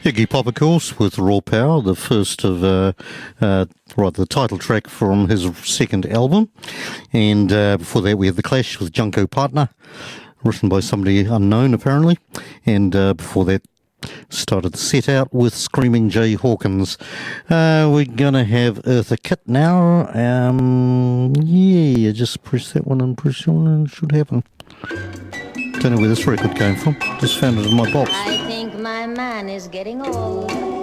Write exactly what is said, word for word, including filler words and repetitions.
Iggy Pop, of course, with Raw Power, the first of, uh, uh, right, the title track from his second album. And uh, before that, we had The Clash with Junko Partner, written by somebody unknown, apparently. And uh, before that, started the set out with Screaming Jay Hawkins. Uh, we're going to have Eartha Kitt now. Um, yeah, just press that one and press that one and it should happen. Don't know where this record came from. Just found it in my box. I think my man is getting old.